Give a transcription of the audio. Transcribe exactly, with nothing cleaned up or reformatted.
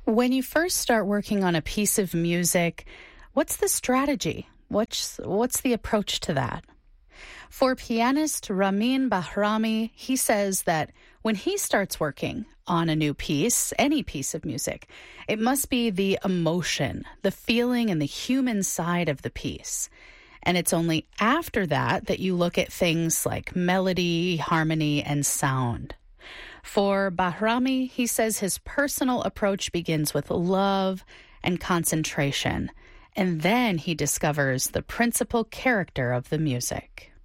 When you first start working on a piece of music, what's the strategy? What's, what's the approach to that? For pianist Ramin Bahrami, he says that when he starts working on a new piece, any piece of music, it must be the emotion, the feeling, and the human side of the piece. And it's only after that that you look at things like melody, harmony, and sound. For Bahrami, he says his personal approach begins with love and concentration, and then he discovers the principal character of the music.